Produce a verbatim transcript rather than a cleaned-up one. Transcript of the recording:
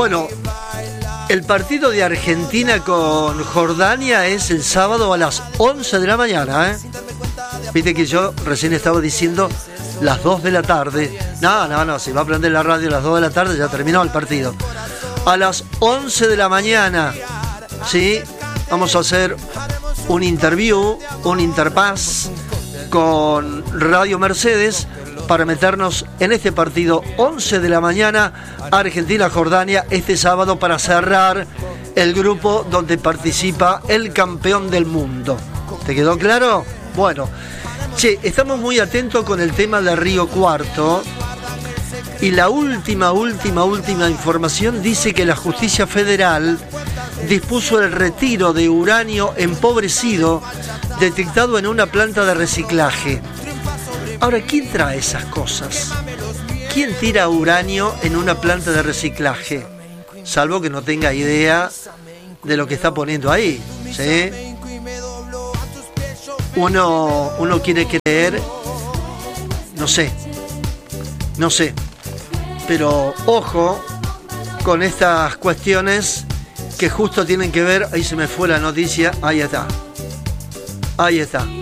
Bueno, el partido de Argentina con Jordania es el sábado a las once de la mañana, ¿eh? Viste que yo recién estaba diciendo las dos de la tarde. No, no, no, si va a prender la radio a las dos de la tarde ya terminó el partido. A las once de la mañana, ¿sí? Vamos a hacer un interview, un interpass con Radio Mercedes para meternos en este partido once de la mañana, Argentina-Jordania, este sábado, para cerrar el grupo donde participa el campeón del mundo. ¿Te quedó claro? Bueno, che, estamos muy atentos con el tema de Río Cuarto y la última, última, última información dice que la justicia federal dispuso el retiro de uranio empobrecido detectado en una planta de reciclaje. Ahora, ¿quién trae esas cosas? ¿Quién tira uranio en una planta de reciclaje? Salvo que no tenga idea de lo que está poniendo ahí, ¿sí? Uno, uno quiere creer, no sé, no sé, pero ojo con estas cuestiones que justo tienen que ver, ahí se me fue la noticia, ahí está, ahí está.